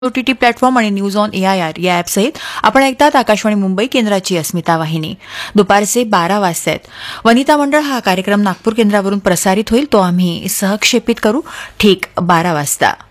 OTT platform आणि news on AIR या ॲपसहित आपण ऐकतात आकाशवाणी मुंबई केंद्राची अस्मिता वाहिनी. दुपारचे 12 वाजतायत. वनिता मंडळ हा कार्यक्रम नागपूर केंद्रावरून प्रसारित होईल, तो आम्ही सहक्षेपित करू ठीक 12 वाजता.